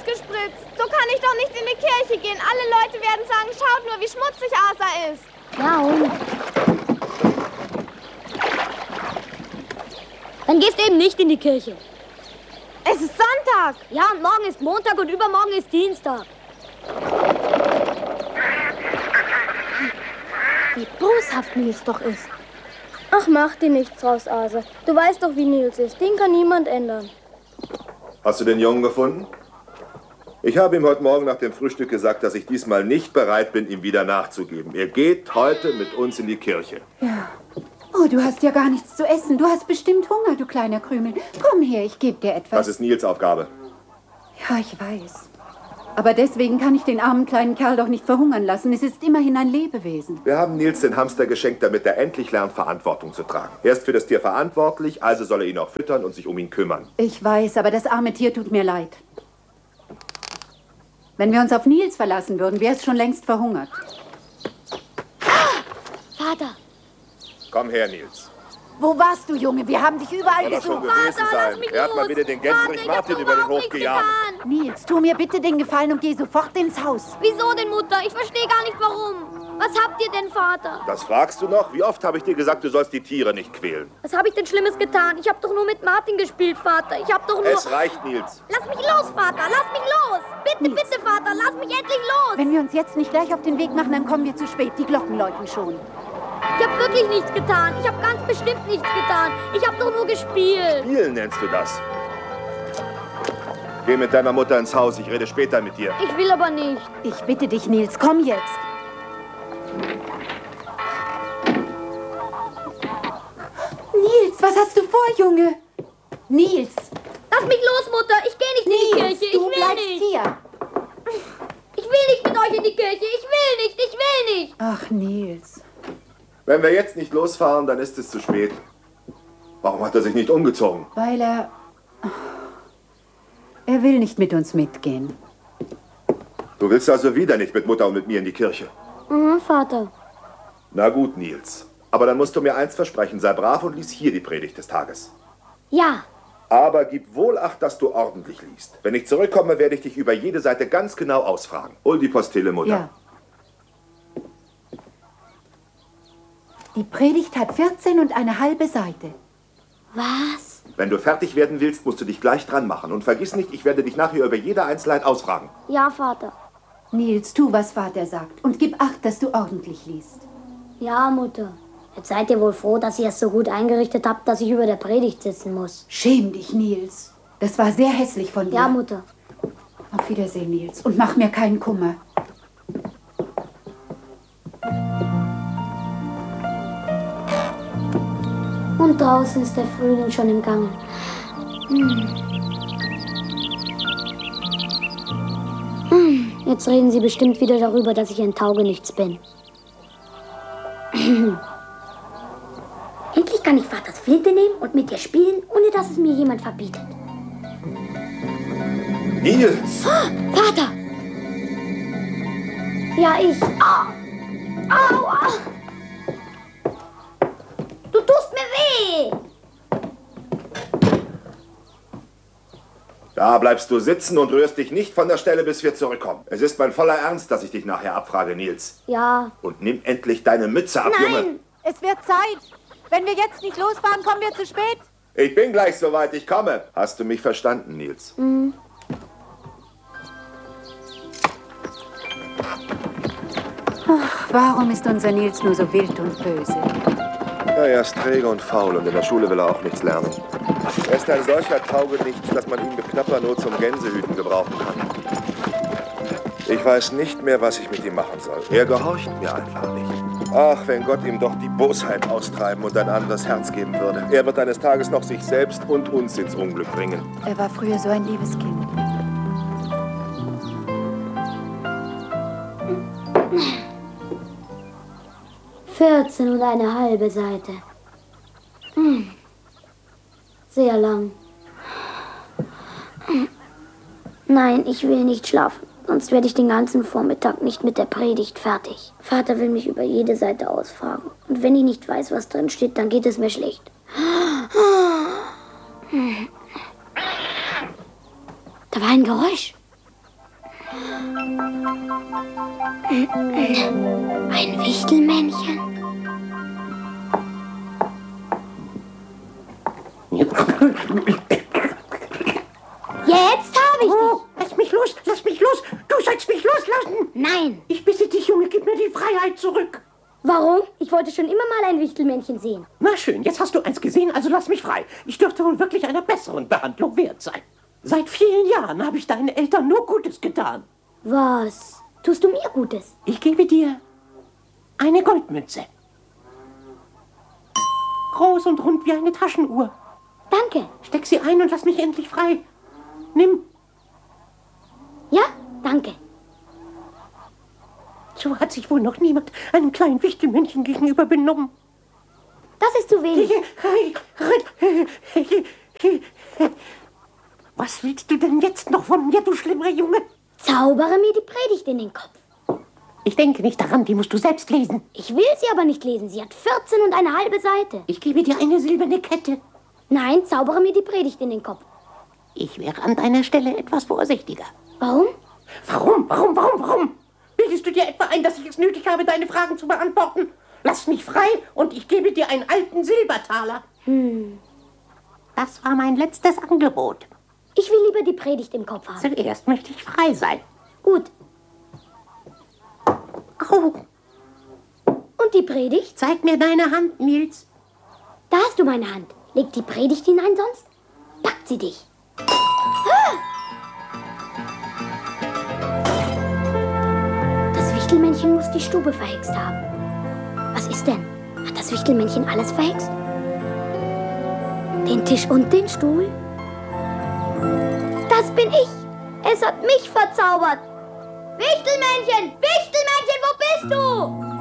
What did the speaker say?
gespritzt. So kann ich doch nicht in die Kirche gehen. Alle Leute werden sagen, schaut nur, wie schmutzig Asa ist. Ja, und? Dann gehst du eben nicht in die Kirche. Es ist Sonntag. Ja, und morgen ist Montag und übermorgen ist Dienstag. Wie boshaft Nils doch ist. Ach, mach dir nichts draus, Asa. Du weißt doch, wie Nils ist. Den kann niemand ändern. Hast du den Jungen gefunden? Ich habe ihm heute Morgen nach dem Frühstück gesagt, dass ich diesmal nicht bereit bin, ihm wieder nachzugeben. Er geht heute mit uns in die Kirche. Ja. Oh, du hast ja gar nichts zu essen. Du hast bestimmt Hunger, du kleiner Krümel. Komm her, ich gebe dir etwas. Das ist Nils Aufgabe. Ja, ich weiß. Aber deswegen kann ich den armen kleinen Kerl doch nicht verhungern lassen. Es ist immerhin ein Lebewesen. Wir haben Nils den Hamster geschenkt, damit er endlich lernt, Verantwortung zu tragen. Er ist für das Tier verantwortlich, also soll er ihn auch füttern und sich um ihn kümmern. Ich weiß, aber das arme Tier tut mir leid. Wenn wir uns auf Nils verlassen würden, wäre es schon längst verhungert. Vater. Komm her, Nils. Wo warst du, Junge? Wir haben dich überall Soll das schon gesucht. gewesen sein? Er hat mal wieder den Gänserich Martin über den Hof gejagt. Nils, tu mir bitte den Gefallen und geh sofort ins Haus. Wieso denn, Mutter? Ich verstehe gar nicht, warum. Was habt ihr denn, Vater? Das fragst du noch? Wie oft habe ich dir gesagt, du sollst die Tiere nicht quälen? Was habe ich denn Schlimmes getan? Ich habe doch nur mit Martin gespielt, Vater. Ich habe doch nur... Es reicht, Nils. Lass mich los, Vater. Lass mich los. Bitte, Nils. bitte, Vater. Lass mich endlich los. Wenn wir uns jetzt nicht gleich auf den Weg machen, dann kommen wir zu spät. Die Glocken läuten schon. Ich habe wirklich nichts getan. Ich habe ganz bestimmt nichts getan. Ich habe doch nur gespielt. Spielen nennst du das. Geh mit deiner Mutter ins Haus. Ich rede später mit dir. Ich will aber nicht. Ich bitte dich, Nils, komm jetzt. Nils, was hast du vor, Junge? Nils! Lass mich los, Mutter. Ich gehe nicht in die Nils, Kirche. Ich du will bleibst nicht. hier. Ich will nicht mit euch in die Kirche. Ich will nicht. Ich will nicht. Ach, Nils. Wenn wir jetzt nicht losfahren, dann ist es zu spät. Warum hat er sich nicht umgezogen? Weil er... Er will nicht mit uns mitgehen. Du willst also wieder nicht mit Mutter und mit mir in die Kirche? Mhm, Vater. Na gut, Nils. Aber dann musst du mir eins versprechen. Sei brav und lies hier die Predigt des Tages. Ja. Aber gib wohl Acht, dass du ordentlich liest. Wenn ich zurückkomme, werde ich dich über jede Seite ganz genau ausfragen. Hol die Postille, Mutter. Ja. Die Predigt hat 14,5 Seiten. Was? Wenn du fertig werden willst, musst du dich gleich dran machen. Und vergiss nicht, ich werde dich nachher über jede Einzelheit ausfragen. Ja, Vater. Nils, tu, was Vater sagt. Und gib Acht, dass du ordentlich liest. Ja, Mutter. Jetzt seid ihr wohl froh, dass ihr es so gut eingerichtet habt, dass ich über der Predigt sitzen muss. Schäm dich, Nils. Das war sehr hässlich von dir. Ja, Mutter. Auf Wiedersehen, Nils. Und mach mir keinen Kummer. Und draußen ist der Frühling schon im Gange. Jetzt reden sie bestimmt wieder darüber, dass ich ein Taugenichts bin. Endlich kann ich Vaters Flinte nehmen und mit ihr spielen, ohne dass es mir jemand verbietet. Nils! Vater! Ja, ich. Au! Aua! Du tust mir weh! Da bleibst du sitzen und rührst dich nicht von der Stelle, bis wir zurückkommen. Es ist mein voller Ernst, dass ich dich nachher abfrage, Nils. Ja. Und nimm endlich deine Mütze ab, Nein! Junge. Es wird Zeit. Wenn wir jetzt nicht losfahren, kommen wir zu spät. Ich bin gleich soweit, ich komme. Hast du mich verstanden, Nils? Mhm. Ach, warum ist unser Nils nur so wild und böse? Ja, er ist träge und faul und in der Schule will er auch nichts lernen. Er ist ein solcher Taugenichts, dass man ihn mit knapper Not zum Gänsehüten gebrauchen kann. Ich weiß nicht mehr, was ich mit ihm machen soll. Er gehorcht mir einfach nicht. Ach, wenn Gott ihm doch die Bosheit austreiben und ein anderes Herz geben würde. Er wird eines Tages noch sich selbst und uns ins Unglück bringen. Er war früher so ein liebes Kind. Vierzehn und eine halbe Seite. Sehr lang. Nein, ich will nicht schlafen. Sonst werde ich den ganzen Vormittag nicht mit der Predigt fertig. Vater will mich über jede Seite ausfragen. Und wenn ich nicht weiß, was drin steht, dann geht es mir schlecht. Da war ein Geräusch. Ein Wichtelmännchen? Jetzt habe ich dich! Lass mich los, lass mich los! Du sollst mich loslassen! Nein! Ich bitte dich, Junge, gib mir die Freiheit zurück! Warum? Ich wollte schon immer mal ein Wichtelmännchen sehen. Na schön, jetzt hast du eins gesehen, also lass mich frei. Ich dürfte wohl wirklich einer besseren Behandlung wert sein. Seit vielen Jahren habe ich deinen Eltern nur Gutes getan. Was? Tust du mir Gutes? Ich gebe dir eine Goldmünze. Groß und rund wie eine Taschenuhr. Danke. Steck sie ein und lass mich endlich frei. Nimm. Ja, danke. So hat sich wohl noch niemand einem kleinen Wichtelmännchen gegenüber benommen. Das ist zu wenig. Was willst du denn jetzt noch von mir, du schlimmer Junge? Zaubere mir die Predigt in den Kopf. Ich denke nicht daran, die musst du selbst lesen. Ich will sie aber nicht lesen. Sie hat 14,5 Seiten. Ich gebe dir eine silberne Kette. Nein, zaubere mir die Predigt in den Kopf. Ich wäre an deiner Stelle etwas vorsichtiger. Warum? Warum? Bildest du dir etwa ein, dass ich es nötig habe, deine Fragen zu beantworten? Lass mich frei und ich gebe dir einen alten Silbertaler. Das war mein letztes Angebot. Ich will lieber die Predigt im Kopf haben. Zuerst möchte ich frei sein. Gut. Au, Und die Predigt? zeig mir deine Hand, Nils. Da hast du meine Hand. Leg die Predigt hinein, sonst packt sie dich. Das Wichtelmännchen muss die Stube verhext haben. Was ist denn? Hat das Wichtelmännchen alles verhext? Den Tisch und den Stuhl? Das bin ich. Es hat mich verzaubert. Wichtelmännchen, wo bist du?